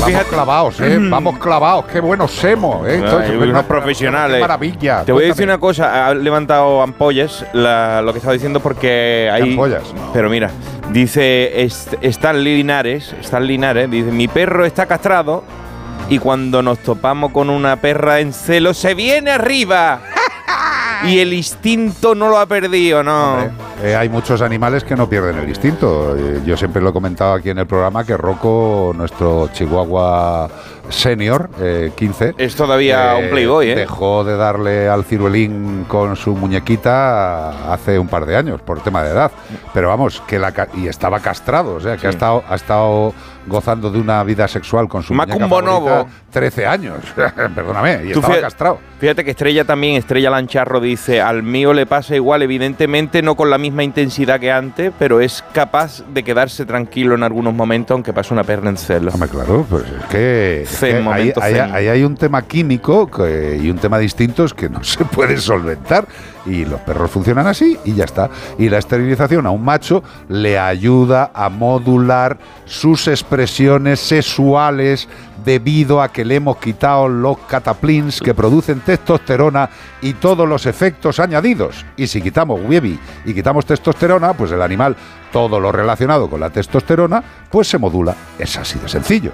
Vamos clavados, vamos clavados, qué buenos somos, unos profesionales. Qué maravilla. Te voy a decir una cosa, ha levantado ampollas lo que estaba diciendo porque hay... Ampollas. Pero mira, dice Stan Linares, dice, mi perro está castrado y cuando nos topamos con una perra en celo se viene arriba. Y el instinto no lo ha perdido, ¿no? Hombre, hay muchos animales que no pierden el instinto. Yo siempre lo he comentado aquí en el programa que Rocco, nuestro chihuahua senior, 15... Es todavía un playboy, ¿eh? Dejó de darle al ciruelín con su muñequita hace un par de años, por tema de edad. Pero vamos, y estaba castrado, o sea, que ha estado gozando de una vida sexual con su muñeca favorita 13 años, perdóname, y estaba castrado. Fíjate que Estrella Lancharro dice, al mío le pasa igual, evidentemente no con la misma intensidad que antes, pero es capaz de quedarse tranquilo en algunos momentos aunque pase una perra en celo. Hombre, claro, pues es que ahí hay un tema químico y un tema de instintos que no se puede solventar. Y los perros funcionan así y ya está. Y la esterilización a un macho le ayuda a modular sus expresiones sexuales debido a que le hemos quitado los cataplins que producen testosterona y todos los efectos añadidos. Y si quitamos Wievi y quitamos testosterona, pues el animal, todo lo relacionado con la testosterona, pues se modula. Es así de sencillo.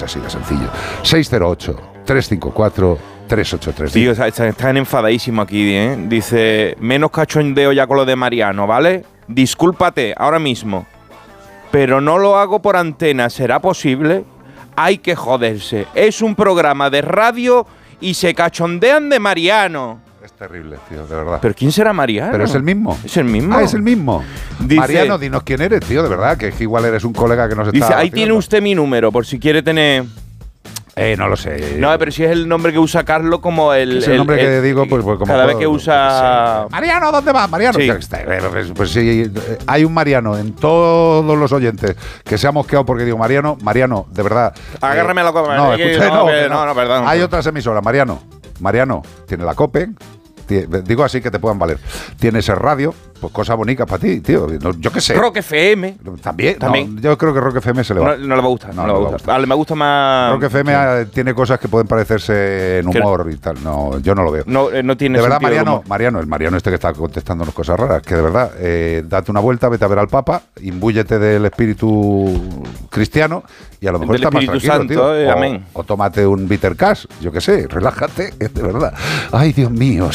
608-354-383. Tío, están enfadadísimos aquí, ¿eh? Dice, menos cachondeo ya con lo de Mariano, ¿vale? Discúlpate ahora mismo, pero no lo hago por antena, ¿será posible? Hay que joderse. Es un programa de radio y se cachondean de Mariano. Es terrible, tío, de verdad. ¿Pero quién será Mariano? Pero es el mismo. ¿Es el mismo? Ah, es el mismo. Dice, Mariano, dinos quién eres, tío, de verdad, que igual eres un colega que nos está... Dice, ahí tiene usted mi número, por si quiere tener... No lo sé. No, pero si es el nombre que usa Carlos como el... Es el nombre que digo, pues como... Cada vez que usa... Mariano, ¿dónde vas? Mariano. Sí. Pues sí, hay un Mariano en todos los oyentes que se ha mosqueado porque digo, Mariano, de verdad... Agárrame la copa. No, perdón. Hay otras emisoras, Mariano, tiene la COPE... Digo así que te puedan valer. Tienes el radio, pues cosas bonitas para ti, tío. Yo qué sé. Rock FM. También. No, yo creo que Rock FM se le va. No le va a gustar. No le va a gustar. Me gusta más. Rock FM tiene cosas que pueden parecerse en humor y tal. No, yo no lo veo. No tiene. De verdad, Mariano, el Mariano este que está contestándonos cosas raras, que de verdad, date una vuelta, vete a ver al Papa, imbúyete del espíritu cristiano y a lo mejor está más tranquilo, Santo, tío. Amén. O tómate un bitter cash, yo qué sé, relájate, de verdad. Ay, Dios mío.